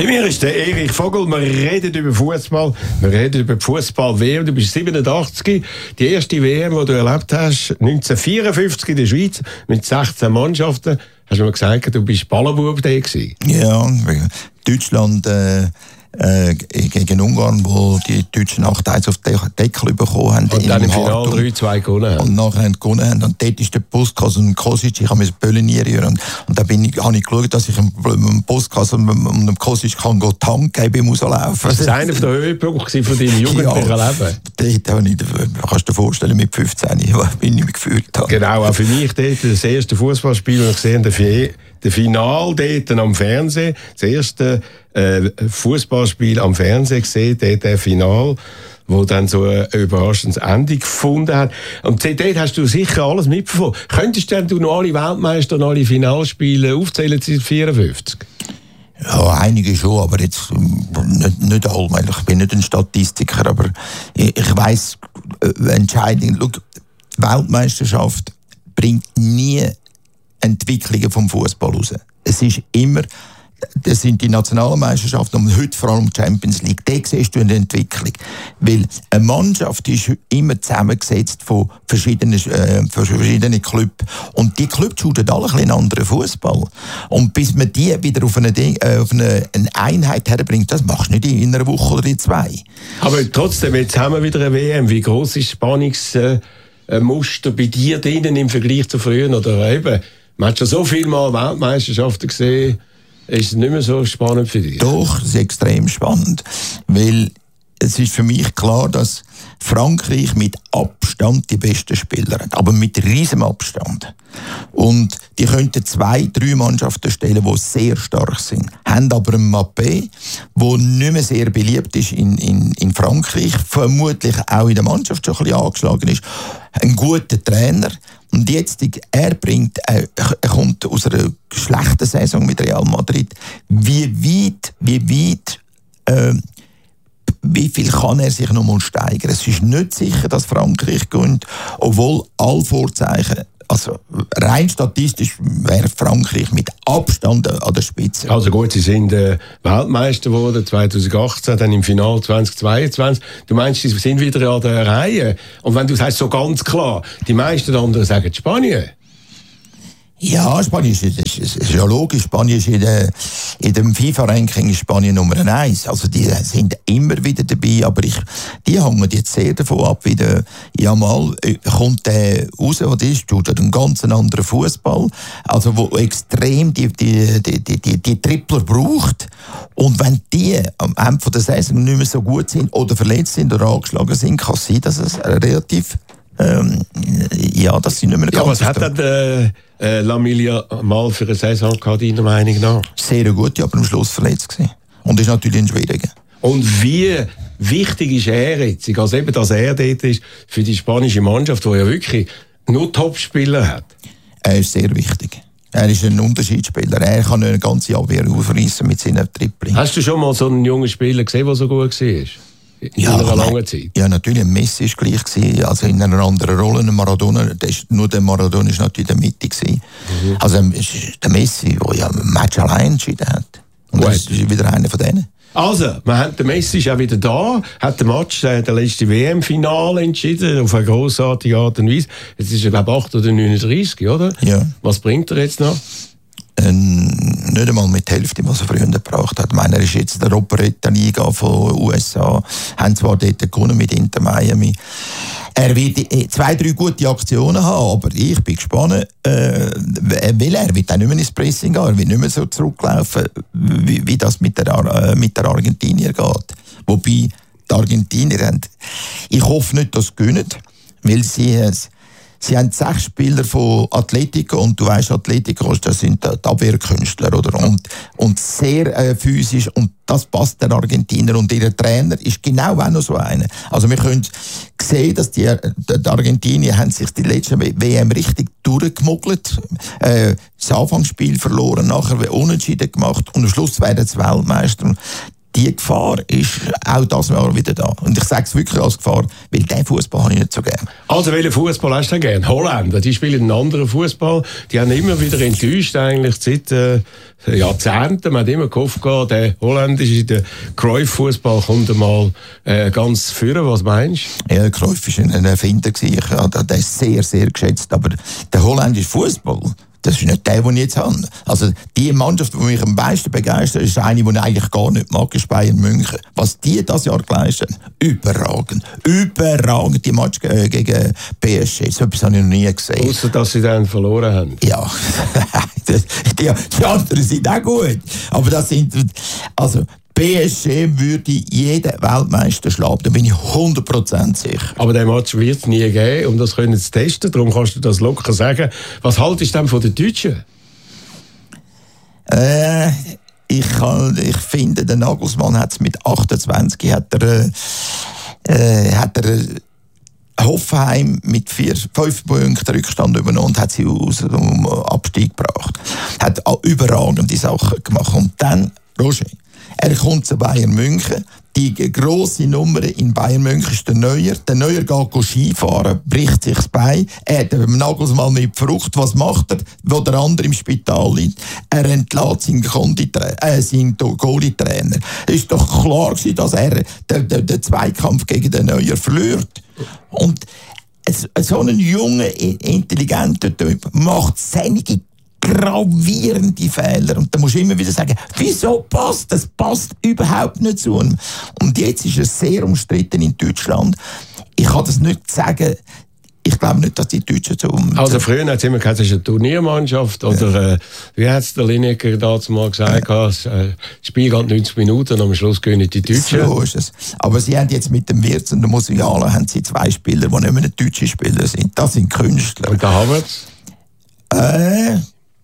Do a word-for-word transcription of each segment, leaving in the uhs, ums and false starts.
Bei mir ist der Erich Vogel. Wir reden über Fußball. Wir reden über Fußball-W M. Du bist siebenundachtzig. Die erste W M, die du erlebt hast, neunzehnhundertvierundfünfzig in der Schweiz, mit sechzehn Mannschaften. Hast du mir gesagt, du bist Ballenbub da gewesen? Ja, Deutschland äh, äh, gegen Ungarn, wo die Deutschen acht eins auf den Deckel bekommen haben. Und dann im Finale drei zwei gewonnen haben. Und nachher gewonnen haben. Und dort ist der Postkasse und Kosic, ich habe mir Böllenieren. Und, und da bin ich, habe ich geschaut, dass ich im Postkasse und dem Kosic kann go Tank geben beim Rauslaufen. Das war einer der Höhepunkte von deinem jugendlichen ja, Leben. Dort habe ich, kannst du dir vorstellen, mit fünfzehn, wie ich mich gefühlt habe. Genau, auch für mich dort das erste Fußballspiel, das ich gesehen habe, der Final dort am Fernsehen, das erste äh, Fußballspiel am Fernsehen gesehen, dort der Final, wo dann so ein überraschendes Ende gefunden hat. Und dort hast du sicher alles mitbekommen. Könntest denn du noch alle Weltmeister und alle Finalspiele aufzählen seit vierundfünfzig? Ja, einige schon, aber jetzt nicht, nicht alle. Ich bin nicht ein Statistiker, aber ich, ich weiss, entscheidend, schau, die Weltmeisterschaft bringt nie Entwicklungen vom Fußball raus. Es ist immer, das sind die nationalen Meisterschaften und heute vor allem die Champions League. Da siehst du eine Entwicklung. Weil eine Mannschaft ist immer zusammengesetzt von verschiedenen, äh, von verschiedenen Clubs. Und die Clubs schauen alle ein bisschen anderen Fußball. Und bis man die wieder auf eine, äh, auf eine, eine Einheit herbringt, das machst du nicht in einer Woche oder in zwei. Aber trotzdem, jetzt haben wir wieder eine W M. Wie gross ist das Spannungsmuster äh, bei dir drinnen im Vergleich zu früher? Oder eben, man hat schon so viel Mal Weltmeisterschaften gesehen, ist es nicht mehr so spannend für dich? Doch, es ist extrem spannend. Weil es ist für mich klar, dass Frankreich mit Abstand die besten Spieler hat. Aber mit riesem Abstand. Und die könnten zwei, drei Mannschaften stellen, die sehr stark sind. Haben aber einen Mbappé, der nicht mehr sehr beliebt ist in, in, in Frankreich. Vermutlich auch in der Mannschaft schon ein bisschen angeschlagen ist. Ein guter Trainer. Und jetzt, er bringt, er, er kommt aus einer schlechten Saison mit Real Madrid. Wie weit, wie weit, äh, wie viel kann er sich noch mal steigern? Es ist nicht sicher, dass Frankreich gewinnt, obwohl alle Vorzeichen, also rein statistisch wäre Frankreich mit Abstand an der Spitze. Also gut, sie sind äh, Weltmeister geworden zwanzig achtzehn, dann im Finale zwanzig zweiundzwanzig. Du meinst, sie sind wieder an der Reihe? Und wenn du sagst so ganz klar, die meisten anderen sagen Spanien. Ja, Spanien ist, ist, ist, ist ja logisch. Spanien ist in, der, in dem FIFA-Ranking Spanien Nummer eins. Also die sind immer wieder dabei, aber ich, die hängen jetzt sehr davon ab, wie der, ja mal, kommt der raus, was ist, tut einen ganz anderen Fußball, also wo extrem die, die, die, die, die, die Tripler braucht. Und wenn die am Ende der Saison nicht mehr so gut sind oder verletzt sind oder angeschlagen sind, kann es sein, dass es relativ Ähm, ja, dass sie nicht mehr ja, was hat denn äh, äh, Lamilla mal für eine Saison gehabt, deiner Meinung nach? Sehr gut, aber am Schluss verletzt gewesen. Und ist natürlich ein Schwieriger. Und wie wichtig ist er jetzt, also eben, dass er dort ist für die spanische Mannschaft, die ja wirklich nur Topspieler hat? Er ist sehr wichtig. Er ist ein Unterschiedsspieler. Er kann eine ganze Abwehr aufreißen mit seinen Tripling. Hast du schon mal so einen jungen Spieler gesehen, der so gut war? In ja, einer langen Zeit? Ja, natürlich. Messi war gleich gewesen, also in einer anderen Rolle. Maradona, der ist, nur der Maradona war natürlich in der Mitte gewesen. Mhm. Also der Messi, der ja ein Match allein entschieden hat. Und das ist wieder einer von denen. Also, wir haben, der Messi ist auch wieder da, hat den Match, äh, der letzte W M-Finale entschieden, auf eine grossartige Art und Weise. Jetzt ist er, glaube ich, acht oder neununddreißig, oder? Ja. Was bringt er jetzt noch? Ähm, nicht einmal mit der Hälfte, was er früher gebracht hat. Ich meine, er ist jetzt der Operetta-Liga von U S A, haben zwar dort gewonnen mit Inter Miami. Er wird zwei, drei gute Aktionen haben, aber ich bin gespannt, äh, weil er wird auch nicht mehr ins Pressing gehen, er wird nicht mehr so zurücklaufen, wie, wie das mit der, äh, mit der Argentinier geht. Wobei die Argentinier haben, ich hoffe nicht, dass sie gewinnen, weil sie Sie haben sechs Spieler von Atletico und du weißt, Atletico, das sind die Abwehrkünstler, oder? Und, und sehr äh, physisch und das passt den Argentinier und ihr Trainer ist genau auch noch so einer. Also wir können sehen, dass die, die Argentinier haben sich die letzte W M richtig durchgemuggelt, äh, das Anfangsspiel verloren, nachher unentschieden gemacht und am Schluss werden sie Weltmeister. die Gefahr ist auch das Mal wieder da. Und ich sage es wirklich als Gefahr, weil diesen Fußball habe ich nicht so gerne. Also welchen Fußball hast du denn gerne? Holländer, die spielen einen anderen Fußball. Die haben immer wieder enttäuscht, eigentlich seit äh, Jahrzehnten. Man hat immer gehofft, der holländische, der Cruyff-Fußball kommt einmal äh, ganz führen. Was meinst du? Ja, Cruyff war ein Erfinder. Ich habe den sehr, sehr geschätzt. Aber der holländische Fußball, das ist nicht der, den ich jetzt habe. Also die Mannschaft, die mich am meisten begeistert, ist eine, die ich eigentlich gar nicht mag, ist Bayern München. Was die das Jahr geleistet haben, überragend. Überragend, die Match gegen P S G. So etwas habe ich noch nie gesehen. Ausser, dass sie dann verloren haben. Ja, die, die anderen sind auch gut. Aber das sind, also P S G würde jeden Weltmeister schlagen, da bin ich hundert Prozent sicher. Aber den Match wird es nie geben, um das können zu testen. Darum kannst du das locker sagen. Was haltest du denn von den Deutschen? Äh, ich, kann, ich finde, der Nagelsmann hat es mit achtundzwanzig hat er, äh, hat er Hoffenheim mit vier, fünf Punkten Rückstand übernommen und hat sie aus dem Abstieg gebracht. Hat überragende Sachen gemacht. Und dann, Roger, er kommt zu Bayern München. Die grosse Nummer in Bayern München ist der Neuer. Der Neuer geht Skifahren, bricht sich das Bein. Er hat den Nagelsmann mit Frucht. Was macht er, wo der andere im Spital liegt? Er entlässt seinen, äh, seinen Goalie-Trainer. Es ist doch klar gewesen, dass er den, den, den Zweikampf gegen den Neuer verliert. Und so ein junger, intelligenter Typ macht seine gravierende Fehler. Und da musst du immer wieder sagen, wieso passt das? Passt überhaupt nicht zu ihm. Und jetzt ist es sehr umstritten in Deutschland. Ich kann das nicht sagen. Ich glaube nicht, dass die Deutschen so um... Also früher hat es immer gesagt, es ist eine Turniermannschaft. Oder ja. äh, wie hat es der Lineker damals mal gesagt? Ja. Das Spiel geht neunzig Minuten und am Schluss gewinnen die Deutschen. So ist es. Aber sie haben jetzt mit dem Wirtz und dem Musiala haben sie zwei Spieler, die nicht mehr deutsche Spieler sind. Das sind Künstler. Und der Havertz? Äh...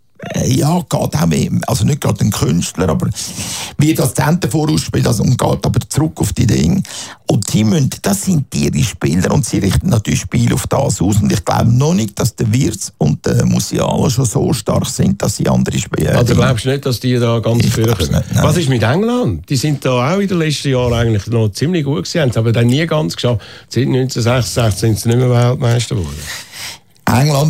Ja, geht auch mehr, also nicht gerade ein Künstler, aber wie das Zentrum vorausspielt, also und geht aber zurück auf die Dinge. Und die müssen, das sind ihre Spieler und sie richten natürlich Spiel auf das aus. Und ich glaube noch nicht, dass der Wirtz und der Musiala schon so stark sind, dass sie andere Spieler... Also glaubst du nicht, dass die da ganz früh kommen? Was ist mit England? Die sind da auch in den letzten Jahren eigentlich noch ziemlich gut gewesen, haben es aber dann nie ganz geschafft. Seit neunzehnhundertsechsundsechzig sind sie nicht mehr Weltmeister geworden. England,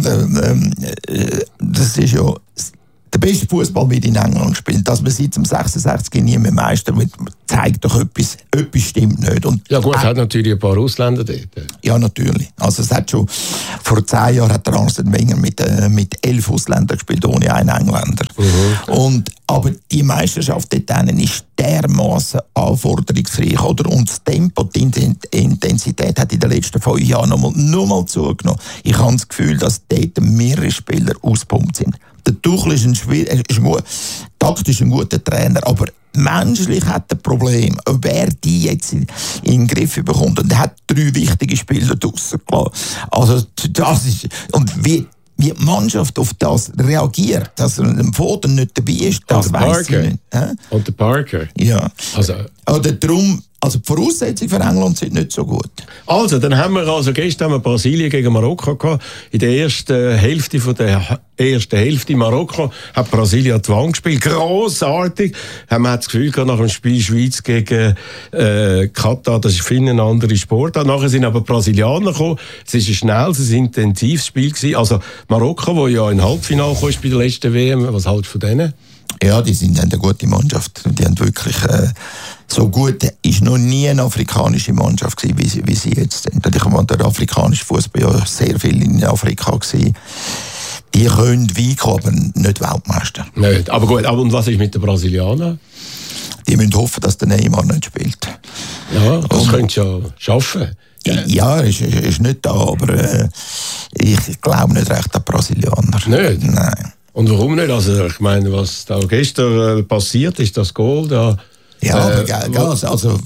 äh, das ist ja der beste Fußball wird in England gespielt. Dass man seit dem sechsundsechzig nie mehr Meister wird, zeigt doch etwas, etwas stimmt nicht. Und ja gut, es äh, hat natürlich ein paar Ausländer dort. Ja, natürlich. Also es hat schon, vor zehn Jahren hat der Arsene Wenger mit, äh, mit elf Ausländern gespielt, ohne einen Engländer. Mhm. Und, aber die Meisterschaft dort ist dermaßen anforderungsreich. Oder? Und das Tempo, die Intensität hat in den letzten fünf Jahren nochmal, nochmal zugenommen. Ich habe das Gefühl, dass dort mehrere Spieler auspumpt sind. Der Tuchel ist ein, schwierig, ist ein, taktisch ein guter Trainer, aber menschlich hat er ein Problem, ob er die jetzt in, in den Griff bekommt. Und er hat drei wichtige Spieler draussen gelassen. Also, das ist, und wie, wie die Mannschaft auf das reagiert, dass er im Foto nicht dabei ist, das weiss ich nicht. Hä? Und der Parker? Ja. Also. Oder darum, also die Voraussetzungen für England sind nicht so gut. Also, dann haben wir also gestern haben wir Brasilien gegen Marokko gehabt. In der ersten Hälfte von der ersten Hälfte Marokko hat Brasilien die Wand gespielt. Grossartig. Man hat das Gefühl gehabt, nach dem Spiel Schweiz gegen äh, Katar, das ist für eine andere Sportart. Nachher sind aber Brasilianer gekommen. Es war ein schnelles, ein intensives Spiel gewesen. Also Marokko, wo ja in Halbfinale kam bei der letzten W M, was haltest du von denen? Ja, die sind eine gute Mannschaft. Die haben wirklich äh, so gut. Ist noch nie eine afrikanische Mannschaft gewesen, wie sie, wie sie jetzt sind. Ich war der afrikanische Fußball ja sehr viel in Afrika gewesen. Die können weit kommen, aber nicht Weltmeister. Nicht. Aber gut. Aber und was ist mit den Brasilianern? Die müssen hoffen, dass der Neymar nicht spielt. Ja, das könntest du ja schaffen. Ja, er ist, ist nicht da, aber äh, ich glaube nicht recht an Brasilianer. Nicht? Nein. Und warum nicht? Also ich meine, was da gestern äh, passiert ist, das Goal da... Ja, äh, aber also, also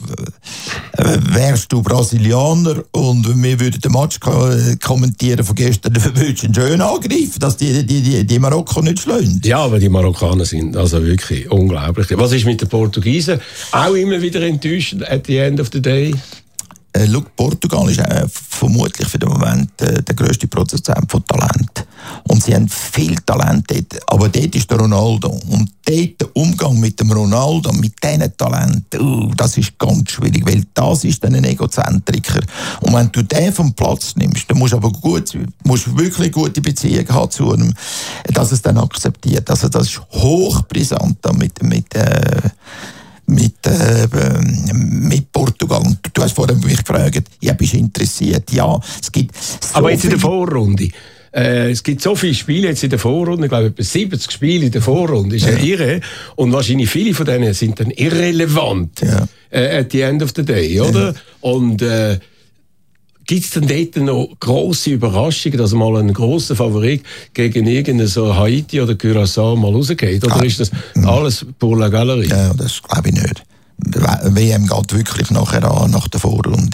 äh, wärst du Brasilianer und wir würden den Match kommentieren von gestern, dann würdest du ihn schön angreifen, dass die, die, die, die Marokko nicht schlagen. Ja, aber die Marokkaner sind also wirklich unglaublich. Was ist mit den Portugiesen? Auch immer wieder enttäuschend at the end of the day? Äh, schau, Portugal ist äh, vermutlich für den Moment äh, der grösste Produzent von Talent. Und sie haben viel Talent dort. Aber dort ist der Ronaldo. Und dort der Umgang mit dem Ronaldo, mit diesen Talenten, uh, das ist ganz schwierig, weil das ist dann ein Egozentriker. Und wenn du den vom Platz nimmst, dann musst du aber gut, musst wirklich gute Beziehungen haben zu ihm, dass es dann akzeptiert. Also das ist hochbrisant mit, mit äh, Mit, äh, mit Portugal. Und du hast vorhin mich gefragt, ja, bist du interessiert? Ja, es gibt so aber jetzt in der Vorrunde. Äh, es gibt so viele Spiele jetzt in der Vorrunde, ich glaube etwa siebzig Spiele in der Vorrunde, ist ja, ja irre. Und wahrscheinlich viele von denen sind dann irrelevant ja. äh, at the end of the day, oder? Ja. Und äh, gibt es denn dort noch grosse Überraschungen, dass mal ein grosser Favorit gegen irgendein so Haiti oder Curaçao mal rausgeht? Oder ah, ist das alles pour la Galerie? Ja, das glaube ich nicht. Die W M geht wirklich nachher an, nach der Vorrunde.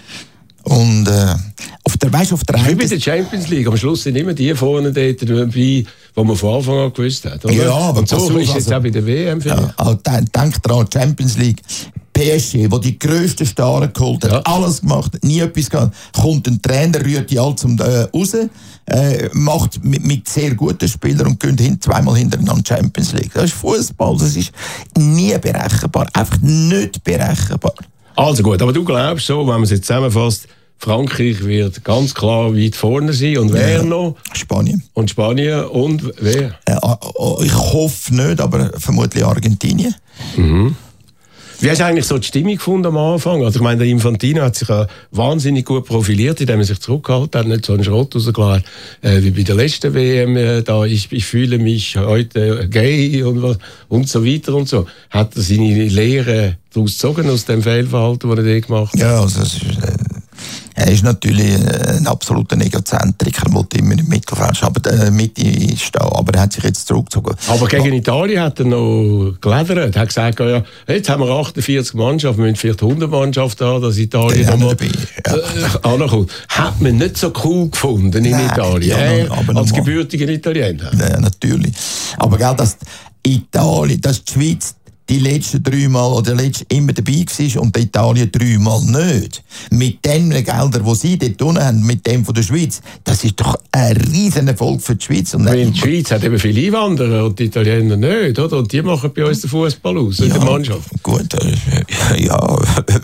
Und äh, auf der, weißt, auf der Wie bei der Champions League, am Schluss sind immer die vorne dort dabei, die man von Anfang an gewusst hat. Oder? Ja, aber und so auf, ist es jetzt also, auch bei der W M. Ja, also, denk dran, Champions League. P S G, der die grössten Staren geholt hat, ja. alles gemacht hat, nie etwas gehabt, kommt ein Trainer, rührt die alle zum äh, raus, äh, macht mit, mit sehr guten Spielern und geht hin, zweimal hintereinander Champions League. Das ist Fußball, das ist nie berechenbar, einfach nicht berechenbar. Also gut, aber du glaubst so, wenn man es jetzt zusammenfasst, Frankreich wird ganz klar weit vorne sein. Und wer ja, noch? Spanien. Und Spanien und wer? Äh, ich hoffe nicht, aber vermutlich Argentinien. Mhm. Wie hast du eigentlich so die Stimmung gefunden am Anfang? Also ich meine, der Infantino hat sich ja wahnsinnig gut profiliert, indem er sich zurückgehalten hat, nicht so einen Schrott rausgelassen äh, wie bei der letzten W M. Äh, da ich, ich fühle mich heute gay und, was, und so weiter und so. Hat er seine Lehre daraus gezogen aus dem Fehlverhalten, das er da gemacht hat? Ja, also es ist, äh, er ist natürlich ein absoluter Egozentriker, er wollte immer im Mittelfeld aber, äh, Mitte stehen, aber er hat sich jetzt zurückgezogen. Aber gegen oh. Italien hat er noch geledert. Er hat gesagt, ja, jetzt haben wir achtundvierzig Mannschaften, wir müssen vielleicht hundert Mannschaften haben, dass Italien nochmal ja. äh, ankommt. Hat man nicht so cool gefunden in Nein, Italien, ja, äh, aber als gebürtiger Italiener. Ja, natürlich. Aber gell, dass Italien, dass die Schweiz die letzten drei Mal oder letzten immer dabei war und Italien dreimal nicht. Mit den Geldern, die sie dort unten haben, mit dem von der Schweiz, das ist doch ein riesen Erfolg für die Schweiz. Und Weil die Schweiz hat eben viele Einwanderer und die Italiener nicht, oder? Und die machen bei uns den Fußball aus, ja, in der Mannschaft. Gut, äh, ja,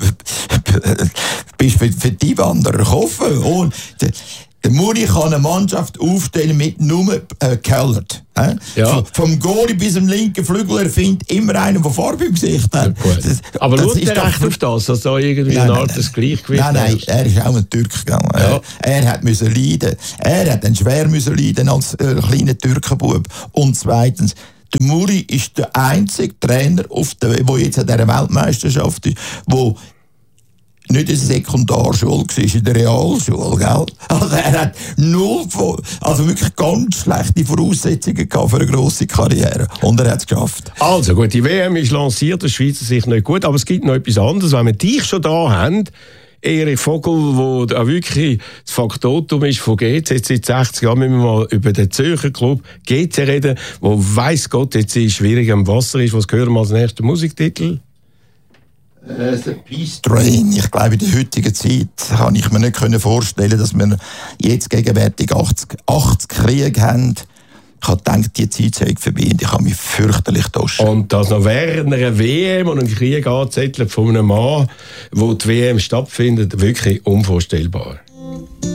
bist für, für die Einwanderer offen. Und der Muri kann eine Mannschaft aufstellen mit nur äh, Kellert. Äh? Ja. Vom Goalie bis zum linken Flügel, er findet immer einen, der Farbe im Gesicht hat. Ja, das, aber das schaut er recht auf das, dass da irgendwie nein, eine Art des Gleichgewicht Nein, nein, er ist auch ein Türk gegangen. Ja. Er, er hat müssen leiden. Er hat dann schwer müssen leiden als äh, kleiner Türkenbub. Und zweitens, der Muri ist der einzige Trainer, auf der, der jetzt an dieser Weltmeisterschaft ist, der nicht in der Sekundarschule war, in der Realschule, gell? Also er hat null, also wirklich ganz schlechte Voraussetzungen gehabt für eine grosse Karriere. Und er hat es geschafft. Also gut, die W M ist lanciert, aus Schweizer Sicht nicht gut, aber es gibt noch etwas anderes. Wenn wir dich schon da haben, Erich Vogel, der auch wirklich das Faktotum ist von G C. Seit sechzig Jahren müssen wir mal über den Zürcher Club G C reden, wo weiss Gott jetzt schwierig am Wasser ist. Was hören wir als nächsten Musiktitel? The Peace Train. Ich glaube, in der heutigen Zeit kann ich mir nicht vorstellen, dass wir jetzt gegenwärtig achtzig, achtzig Kriege haben. Ich habe gedacht, die Zeit sei vorbei und ich habe mich fürchterlich getauscht. Und das noch während einer W M und einem Krieg angezettelt von einem Mann, wo die W M stattfindet, wirklich unvorstellbar.